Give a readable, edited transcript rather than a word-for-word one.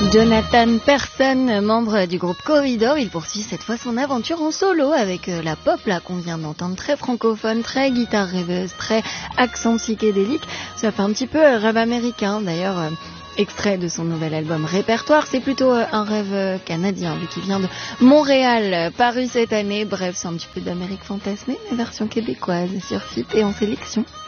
Jonathan Persson, membre du groupe Corridor, il poursuit cette fois son aventure en solo avec la pop là qu'on vient d'entendre, très francophone, très guitare rêveuse, très accent psychédélique. Ça fait un petit peu rêve américain d'ailleurs. Extrait de son nouvel album Répertoire, c'est plutôt un rêve canadien vu qu'il vient de Montréal, paru cette année. Bref, c'est un petit peu d'Amérique fantasmée, mais version québécoise sur FIP et en sélection.